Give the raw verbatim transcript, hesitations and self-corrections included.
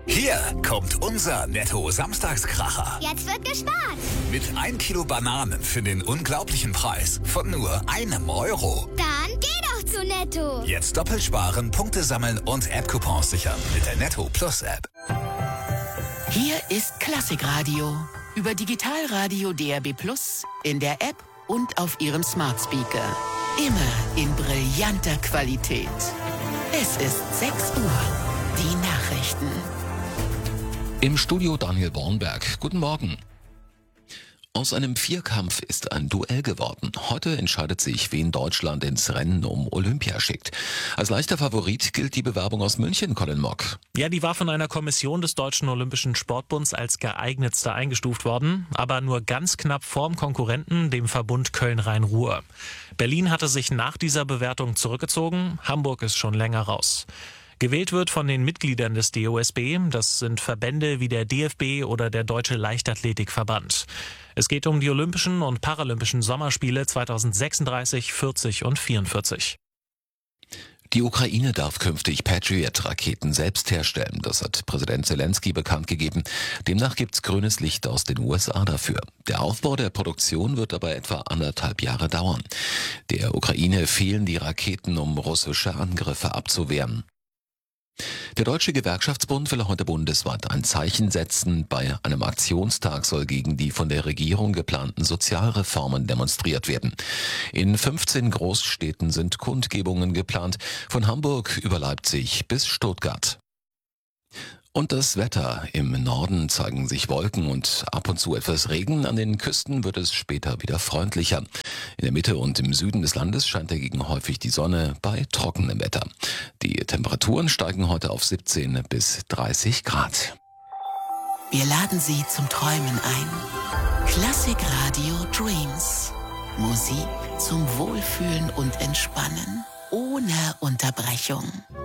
Hier kommt unser Netto-Samstagskracher. Jetzt wird gespart. Mit ein Kilo Bananen für den unglaublichen Preis von nur einem Euro. Dann geh doch zu Netto. Jetzt doppelt sparen, Punkte sammeln und App-Coupons sichern mit der Netto Plus App. Hier ist Klassikradio. Über Digitalradio D R B Plus, in der App und auf Ihrem Smart Speaker. Immer in brillanter Qualität. Es ist sechs Uhr. Die Nachrichten. Im Studio Daniel Bornberg. Guten Morgen. Aus einem Vierkampf ist ein Duell geworden. Heute entscheidet sich, wen Deutschland ins Rennen um Olympia schickt. Als leichter Favorit gilt die Bewerbung aus München, Colin Mock. Ja, die war von einer Kommission des Deutschen Olympischen Sportbunds als geeignetste eingestuft worden, aber nur ganz knapp vorm Konkurrenten, dem Verbund Köln-Rhein-Ruhr. Berlin hatte sich nach dieser Bewertung zurückgezogen, Hamburg ist schon länger raus. Gewählt wird von den Mitgliedern des D O S B, das sind Verbände wie der D F B oder der Deutsche Leichtathletikverband. Es geht um die Olympischen und Paralympischen Sommerspiele zweitausendsechsunddreißig, vierzig und vierundvierzig. Die Ukraine darf künftig Patriot-Raketen selbst herstellen. Das hat Präsident Zelensky bekannt gegeben. Demnach gibt's grünes Licht aus den U S A dafür. Der Aufbau der Produktion wird aber etwa anderthalb Jahre dauern. Der Ukraine fehlen die Raketen, um russische Angriffe abzuwehren. Der Deutsche Gewerkschaftsbund will heute bundesweit ein Zeichen setzen. Bei einem Aktionstag soll gegen die von der Regierung geplanten Sozialreformen demonstriert werden. In fünfzehn Großstädten sind Kundgebungen geplant, von Hamburg über Leipzig bis Stuttgart. Und das Wetter. Im Norden zeigen sich Wolken und ab und zu etwas Regen. An den Küsten wird es später wieder freundlicher. In der Mitte und im Süden des Landes scheint dagegen häufig die Sonne bei trockenem Wetter. Die Temperaturen steigen heute auf siebzehn bis dreißig Grad. Wir laden Sie zum Träumen ein. Klassikradio Dreams. Musik zum Wohlfühlen und Entspannen. Ohne Unterbrechung.